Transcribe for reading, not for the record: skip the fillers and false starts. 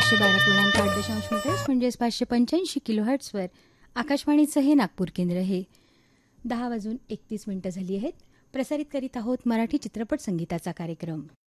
112.8 म्हणजेच 585 किलोहर्ट्झवर आकाशवाणीचं हे नागपूर केंद्र हे 10:31 झाली आहेत. प्रसारित करीत आहोत मराठी चित्रपट संगीताचा कार्यक्रम.